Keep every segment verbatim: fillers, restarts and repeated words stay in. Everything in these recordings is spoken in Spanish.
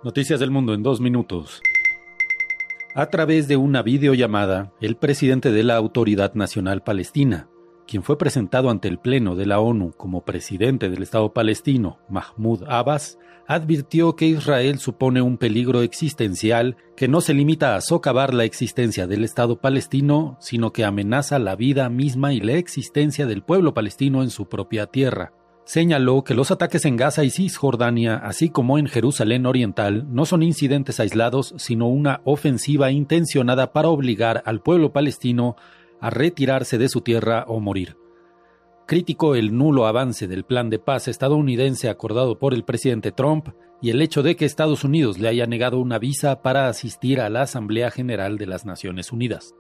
Noticias del mundo en dos minutos. A través de una videollamada, el presidente de la Autoridad Nacional Palestina, quien fue presentado ante el Pleno de la ONU como presidente del Estado palestino, Mahmoud Abbas, advirtió que Israel supone un peligro existencial que no se limita a socavar la existencia del Estado palestino, sino que amenaza la vida misma y la existencia del pueblo palestino en su propia tierra. Señaló que los ataques en Gaza y Cisjordania, así como en Jerusalén Oriental, no son incidentes aislados, sino una ofensiva intencionada para obligar al pueblo palestino a retirarse de su tierra o morir. Criticó el nulo avance del plan de paz estadounidense acordado por el presidente Trump y el hecho de que Estados Unidos le haya negado una visa para asistir a la Asamblea General de las Naciones Unidas.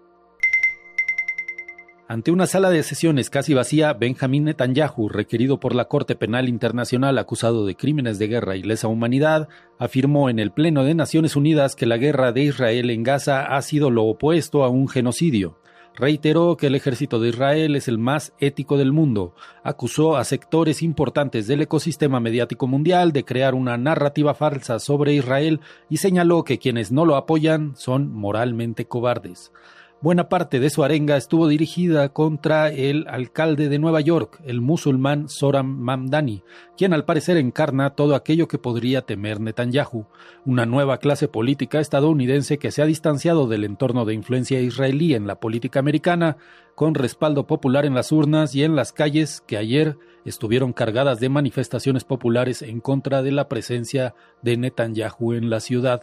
Ante una sala de sesiones casi vacía, Benjamín Netanyahu, requerido por la Corte Penal Internacional acusado de crímenes de guerra y lesa humanidad, afirmó en el Pleno de Naciones Unidas que la guerra de Israel en Gaza ha sido lo opuesto a un genocidio. Reiteró que el ejército de Israel es el más ético del mundo, acusó a sectores importantes del ecosistema mediático mundial de crear una narrativa falsa sobre Israel y señaló que quienes no lo apoyan son moralmente cobardes. Buena parte de su arenga estuvo dirigida contra el alcalde de Nueva York, el musulmán Zohran Mamdani, quien al parecer encarna todo aquello que podría temer Netanyahu, una nueva clase política estadounidense que se ha distanciado del entorno de influencia israelí en la política americana, con respaldo popular en las urnas y en las calles que ayer estuvieron cargadas de manifestaciones populares en contra de la presencia de Netanyahu en la ciudad.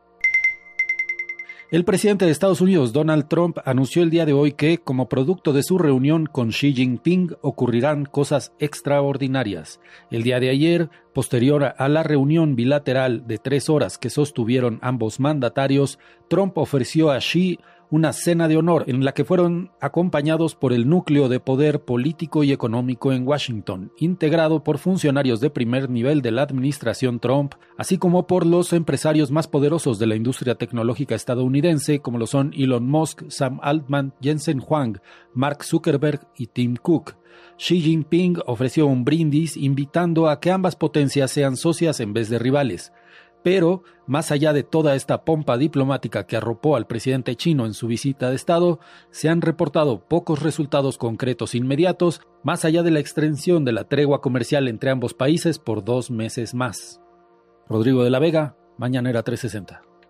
El presidente de Estados Unidos, Donald Trump, anunció el día de hoy que, como producto de su reunión con Xi Jinping, ocurrirán cosas extraordinarias. El día de ayer, posterior a la reunión bilateral de tres horas que sostuvieron ambos mandatarios, Trump ofreció a Xi una cena de honor en la que fueron acompañados por el núcleo de poder político y económico en Washington, integrado por funcionarios de primer nivel de la administración Trump, así como por los empresarios más poderosos de la industria tecnológica estadounidense, como lo son Elon Musk, Sam Altman, Jensen Huang, Mark Zuckerberg y Tim Cook. Xi Jinping ofreció un brindis invitando a que ambas potencias sean socias en vez de rivales. Pero, más allá de toda esta pompa diplomática que arropó al presidente chino en su visita de Estado, se han reportado pocos resultados concretos inmediatos, más allá de la extensión de la tregua comercial entre ambos países por dos meses más. Rodrigo de la Vega, Mañanera trescientos sesenta.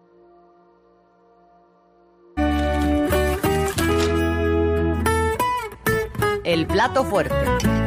El plato fuerte.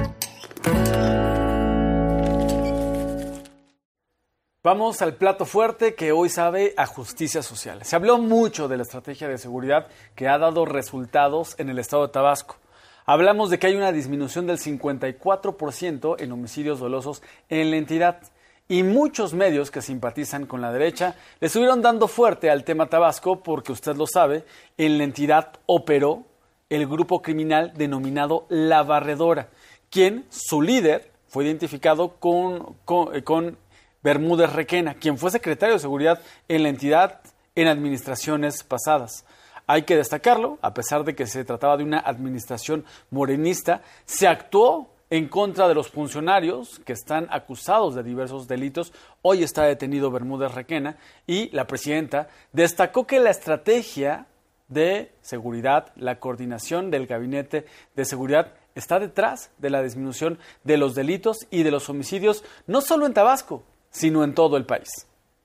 Vamos al plato fuerte que hoy sabe a justicia social. Se habló mucho de la estrategia de seguridad que ha dado resultados en el estado de Tabasco. Hablamos de que hay una disminución del cincuenta y cuatro por ciento en homicidios dolosos en la entidad. Y muchos medios que simpatizan con la derecha le estuvieron dando fuerte al tema Tabasco porque, usted lo sabe, en la entidad operó el grupo criminal denominado La Barredora, quien, su líder, fue identificado con... con, con Bermúdez Requena, quien fue secretario de Seguridad en la entidad en administraciones pasadas. Hay que destacarlo, a pesar de que se trataba de una administración morenista, se actuó en contra de los funcionarios que están acusados de diversos delitos. Hoy está detenido Bermúdez Requena y la presidenta destacó que la estrategia de seguridad, la coordinación del gabinete de seguridad está detrás de la disminución de los delitos y de los homicidios, no solo en Tabasco, sino en todo el país.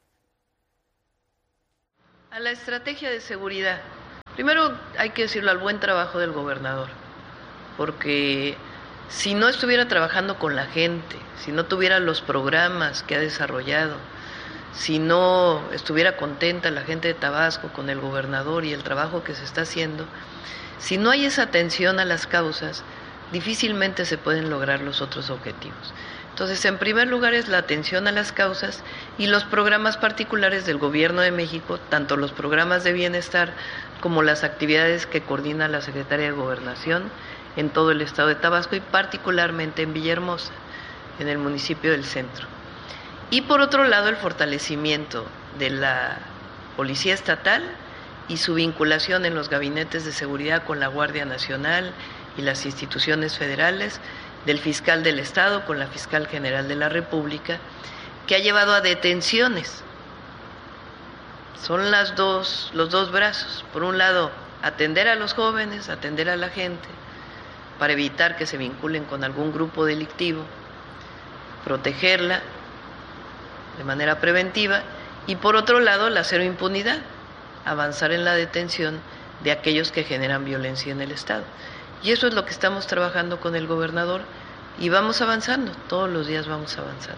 A la estrategia de seguridad, primero hay que decirlo al buen trabajo del gobernador, porque si no estuviera trabajando con la gente, si no tuviera los programas que ha desarrollado, si no estuviera contenta la gente de Tabasco con el gobernador y el trabajo que se está haciendo, si no hay esa atención a las causas, difícilmente se pueden lograr los otros objetivos. Entonces, en primer lugar es la atención a las causas y los programas particulares del Gobierno de México, tanto los programas de bienestar como las actividades que coordina la Secretaría de Gobernación en todo el estado de Tabasco y particularmente en Villahermosa, en el municipio del centro. Y por otro lado, el fortalecimiento de la Policía Estatal y su vinculación en los gabinetes de seguridad con la Guardia Nacional y las instituciones federales, del fiscal del Estado con la fiscal general de la República, que ha llevado a detenciones son las dos, los dos brazos. Por un lado, atender a los jóvenes, atender a la gente, para evitar que se vinculen con algún grupo delictivo, protegerla de manera preventiva, y por otro lado, la cero impunidad, avanzar en la detención de aquellos que generan violencia en el Estado. Y eso es lo que estamos trabajando con el gobernador y vamos avanzando, todos los días vamos avanzando.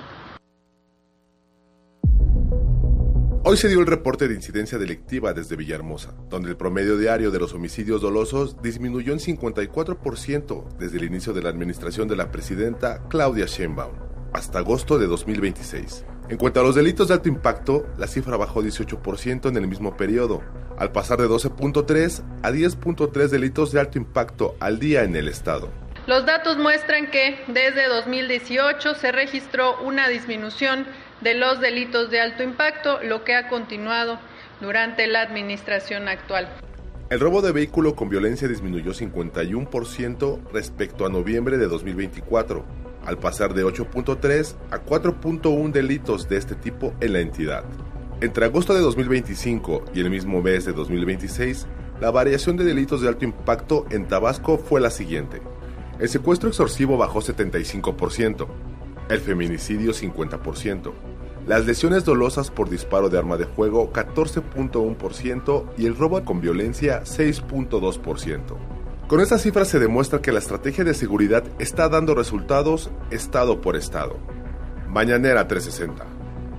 Hoy se dio el reporte de incidencia delictiva desde Villahermosa, donde el promedio diario de los homicidios dolosos disminuyó en cincuenta y cuatro por ciento desde el inicio de la administración de la presidenta Claudia Sheinbaum hasta agosto de dos mil veintiséis. En cuanto a los delitos de alto impacto, la cifra bajó dieciocho por ciento en el mismo periodo, al pasar de doce punto tres a diez punto tres delitos de alto impacto al día en el estado. Los datos muestran que desde dos mil dieciocho se registró una disminución de los delitos de alto impacto, lo que ha continuado durante la administración actual. El robo de vehículo con violencia disminuyó cincuenta y uno por ciento respecto a noviembre de dos mil veinticuatro, al pasar de ocho punto tres a cuatro punto uno delitos de este tipo en la entidad. Entre agosto de dos mil veinticinco y el mismo mes de dos mil veintiséis, la variación de delitos de alto impacto en Tabasco fue la siguiente. El secuestro extorsivo bajó setenta y cinco por ciento, el feminicidio cincuenta por ciento, las lesiones dolosas por disparo de arma de fuego catorce punto uno por ciento y el robo con violencia seis punto dos por ciento. Con estas cifras se demuestra que la estrategia de seguridad está dando resultados estado por estado. Mañanera trescientos sesenta.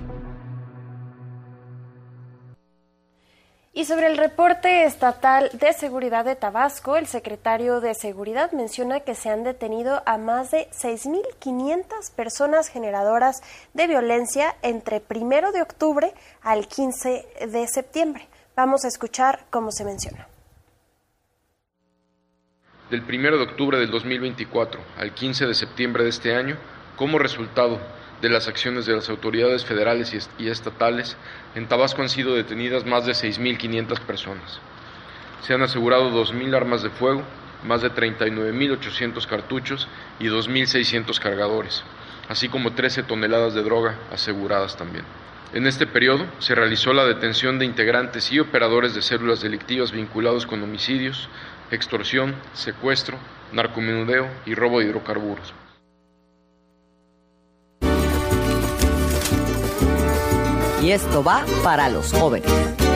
Y sobre el reporte estatal de seguridad de Tabasco, el secretario de Seguridad menciona que se han detenido a más de seis mil quinientas personas generadoras de violencia entre primero de octubre al quince de septiembre. Vamos a escuchar cómo se menciona. Del primero de octubre del dos mil veinticuatro al quince de septiembre de este año, como resultado de las acciones de las autoridades federales y estatales, en Tabasco han sido detenidas más de seis mil quinientas personas. Se han asegurado dos mil armas de fuego, más de treinta y nueve mil ochocientos cartuchos y dos mil seiscientos cargadores, así como trece toneladas de droga aseguradas también. En este periodo se realizó la detención de integrantes y operadores de células delictivas vinculados con homicidios, extorsión, secuestro, narcomenudeo y robo de hidrocarburos. Y esto va para los jóvenes.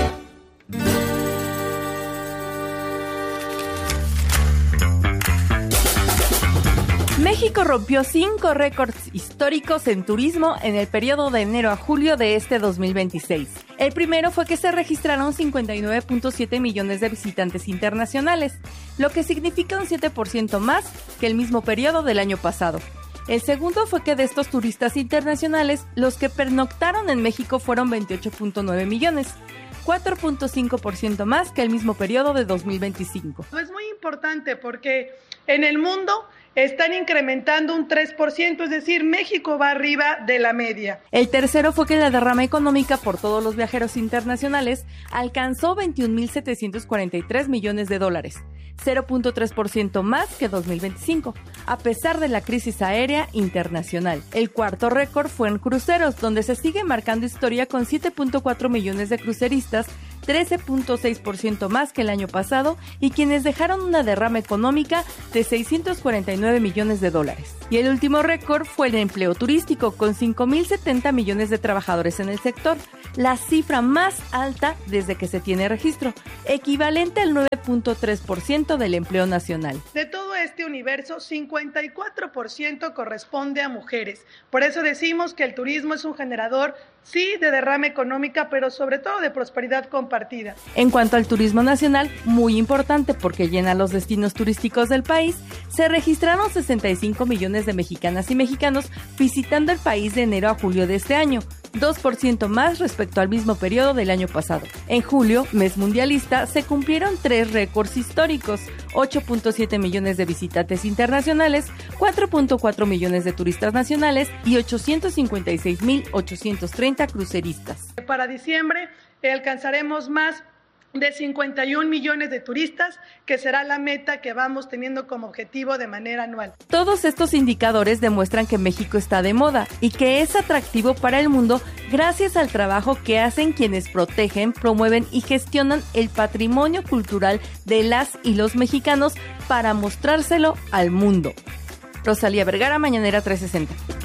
México rompió cinco récords históricos en turismo en el periodo de enero a julio de este dos mil veintiséis. El primero fue que se registraron cincuenta y nueve punto siete millones de visitantes internacionales, lo que significa un siete por ciento más que el mismo periodo del año pasado. El segundo fue que de estos turistas internacionales, los que pernoctaron en México fueron veintiocho punto nueve millones, cuatro punto cinco por ciento más que el mismo periodo de dos mil veinticinco. Es muy importante porque en el mundo están incrementando un tres por ciento, es decir, México va arriba de la media. El tercero fue que la derrama económica por todos los viajeros internacionales alcanzó veintiún mil setecientos cuarenta y tres millones de dólares, cero punto tres por ciento más que dos mil veinticinco, a pesar de la crisis aérea internacional. El cuarto récord fue en cruceros, donde se sigue marcando historia con siete punto cuatro millones de cruceristas, trece punto seis por ciento más que el año pasado, y quienes dejaron una derrama económica de seiscientos cuarenta y nueve millones de dólares. Y el último récord fue el empleo turístico, con cinco mil setenta millones de trabajadores en el sector, la cifra más alta desde que se tiene registro, equivalente al nueve punto tres por ciento del empleo nacional. De todo este universo, cincuenta y cuatro por ciento corresponde a mujeres. Por eso decimos que el turismo es un generador, sí, de derrama económica, pero sobre todo de prosperidad compartida. En cuanto al turismo nacional, muy importante porque llena los destinos turísticos del país, se registraron sesenta y cinco millones de mexicanas y mexicanos visitando el país de enero a julio de este año, dos por ciento más respecto al mismo periodo del año pasado. En julio, mes mundialista, se cumplieron tres récords históricos: ocho punto siete millones de visitantes internacionales, cuatro punto cuatro millones de turistas nacionales y ochocientos cincuenta y seis mil ochocientos treinta cruceristas. Para diciembre alcanzaremos más de cincuenta y un millones de turistas, que será la meta que vamos teniendo como objetivo de manera anual. Todos estos indicadores demuestran que México está de moda y que es atractivo para el mundo gracias al trabajo que hacen quienes protegen, promueven y gestionan el patrimonio cultural de las y los mexicanos para mostrárselo al mundo. Rosalía Vergara, Mañanera trescientos sesenta.